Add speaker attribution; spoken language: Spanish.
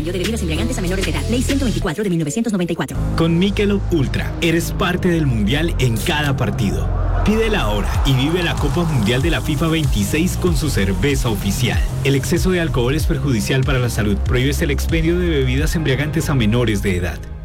Speaker 1: expendio de bebidas embriagantes a menores de edad. Ley 124 de 1994.
Speaker 2: Con Michelob Ultra, eres parte del mundial en cada partido. Pídela ahora y vive la Copa Mundial de la FIFA 26 con su cerveza oficial. El exceso de alcohol es perjudicial para la salud. Prohíbes el expendio de bebidas embriagantes a menores de edad.